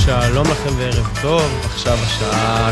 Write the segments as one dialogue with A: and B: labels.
A: שלום לכם וערב טוב, עכשיו השעה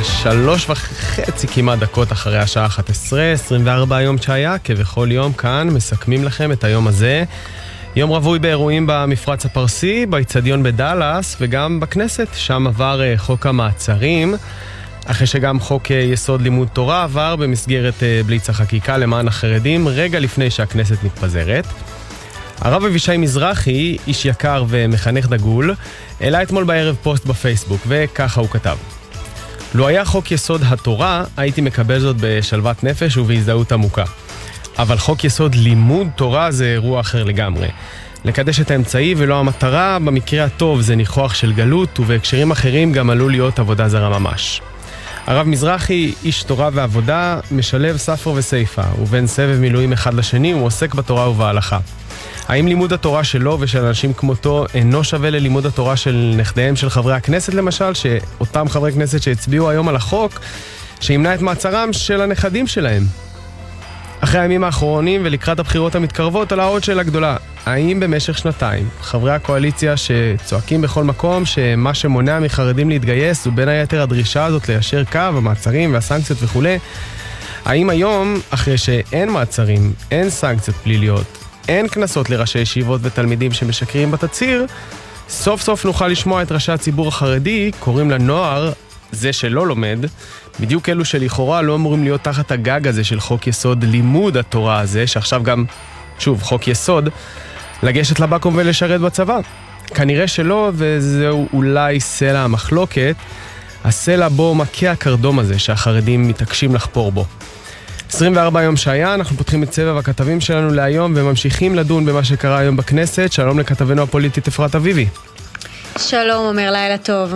A: 3:30 כמעט דקות אחרי השעה 11, 24 יום שהיה, כבכל יום כאן מסכמים לכם את היום הזה. יום רווי באירועים במפרץ הפרסי, באצטדיון בדלס וגם בכנסת, שם עבר חוק המעצרים, אחרי שגם חוק יסוד לימוד תורה עבר במסגרת בליץ החקיקה למען החרדים, רגע לפני שהכנסת מתפזרת. הרב אבישי מזרחי, איש יקר ומחנך דגול, העלה אתמול בערב פוסט בפייסבוק, וככה הוא כתב: לו היה חוק יסוד התורה, הייתי מקבל זאת בשלוות נפש ובהזדהות עמוקה. אבל חוק יסוד לימוד תורה זה אירוע אחר לגמרי. לקדש את האמצעי ולא המטרה, במקרה הטוב זה ניחוח של גלות, ובהקשרים אחרים גם עלול להיות עבודה זרה ממש. הרב מזרחי, איש תורה ועבודה, משלב ספר וסייפה, ובין סבב מילואים אחד לשני הוא עוסק בתורה ובהלכה. האם לימוד התורה שלו ושל אנשים כמותו אינו שווה ללימוד התורה של נכדיהם של חברי הכנסת למשל, שאותם חברי כנסת שהצביעו היום על החוק שימנע את מעצרם של הנכדים שלהם? אחרי הימים האחרונים ולקראת הבחירות המתקרבות עולה עוד שאלה גדולה: האם במשך שנתיים חברי הקואליציה שצועקים בכל מקום שמה שמונע מחרדים להתגייס הוא בין היתר הדרישה הזאת ליישר קו, המעצרים והסנקציות וכו', האם היום, אחרי שאין מעצרים, אין סנקציות פליליות, אין כנסות לראשי ישיבות ותלמידים שמשקרים בתצהיר, סוף סוף נוכל לשמוע את ראשי הציבור החרדי קוראים לנוער, זה שלא לומד, בדיוק אלו שלכאורה לא אמורים להיות תחת הגג הזה של חוק יסוד לימוד התורה הזה, שעכשיו גם, שוב, חוק יסוד, לגשת לבקום ולשרת בצבא? כנראה שלא, וזהו אולי סלע המחלוקת, הסלע בו מכה הקרדום הזה שהחרדים מתעקשים לחפור בו. 24 יום שהיה, אנחנו פותחים את סבב הכתבים שלנו להיום וממשיכים לדון במה שקרה היום בכנסת. שלום לכתבנו הפוליטית אפרת אביבי.
B: שלום, אומר לילה טוב.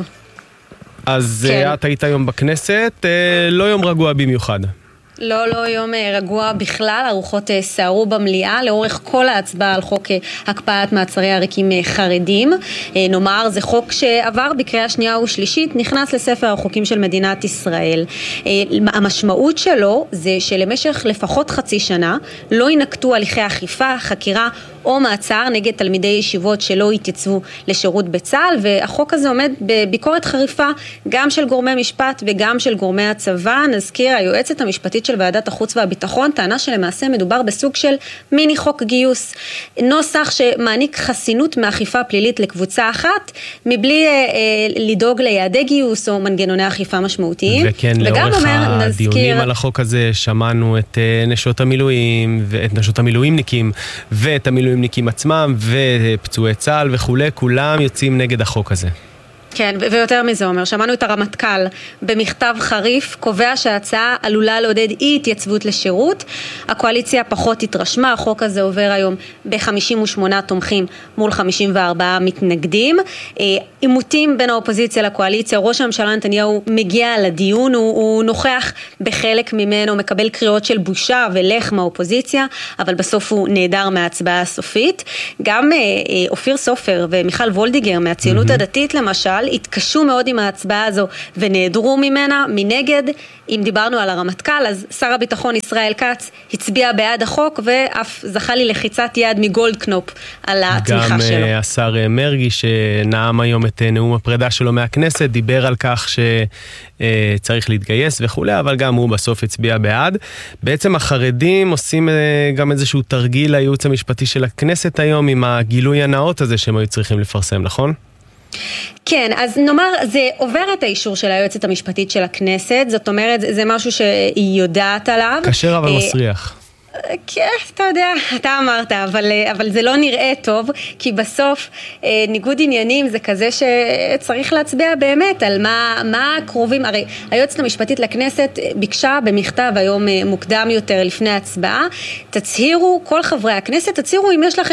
A: אז כן. את היית היום בכנסת, לא יום רגוע במיוחד.
B: לא יום רגוע בכלל, הרוחות סערו במליאה לאורך כל ההצבעה על חוק הקפאת מעצרי עריקים חרדים. נאמר, זה חוק שעבר בקריאה שנייה ושלישית, נכנס לספר החוקים של מדינת ישראל. המשמעות שלו זה שלמשך לפחות חצי שנה לא ינקטו הליכי אכיפה, חקירה או מעצר נגד תלמידי ישיבות שלא התייצבו לשירות בצה"ל, והחוק הזה עומד בביקורת חריפה גם של גורמי משפט וגם של גורמי הצבא. נזכיר, היועצת המשפטית של ועדת החוץ והביטחון טענה שלמעשה מדובר בסוג של מיני חוק גיוס, נוסח שמעניק חסינות מאכיפה פלילית לקבוצה אחת, מבלי לדאוג ליעדי גיוס או מנגנוני אכיפה משמעותיים.
A: וכן, לאורך הדיונים על החוק הזה שמענו את נשות המילואים ואת נשות המילואימניקים ואת המילואימניקים עצמם ופצועי צה"ל וכו', כולם יוצאים נגד החוק הזה.
B: כן, ויותר מזה אומר, שמענו את הרמטכ"ל במכתב חריף, קובע שההצעה עלולה לעודד אי התייצבות לשירות. הקואליציה פחות התרשמה, החוק הזה עובר היום ב-58 תומכים מול 54 מתנגדים. עימותים בין האופוזיציה לקואליציה, ראש הממשלה נתניהו מגיע לדיון, הוא נוכח בחלק ממנו, מקבל קריאות של בושה ולך מהאופוזיציה, אבל בסוף הוא נהדר מההצבעה הסופית. גם אופיר סופר ומיכל וולדיגר מהציונות הדתית למשל, התקשו מאוד עם ההצבעה הזו ונעדרו ממנה. מנגד, אם דיברנו על הרמטכ"ל, אז שר הביטחון ישראל כץ הצביע בעד החוק ואף זכה לי לחיצת יד מגולדקנופ על התמיכה שלו.
A: גם השר מרגי שנאם היום את נאום הפרידה שלו מהכנסת, דיבר על כך שצריך להתגייס וכו', אבל גם הוא בסוף הצביע בעד. בעצם החרדים עושים גם איזשהו תרגיל לייעוץ המשפטי של הכנסת היום עם הגילוי הנאות הזה שהם היו צריכים לפרסם, נכון?
B: כן, אז נאמר, זה עובר את האישור של היועצת המשפטית של הכנסת, זאת אומרת, זה משהו שהיא יודעת עליו.
A: קשר אבל מסריח.
B: כן, אתה יודע, אתה אמרת, אבל זה לא נראה טוב, כי בסוף ניגוד עניינים זה כזה שצריך להצביע באמת על מה הקרובים. הרי היועצת המשפטית לכנסת ביקשה במכתב היום מוקדם יותר לפני ההצבעה, תצהירו, כל חברי הכנסת, תצהירו אם יש לכם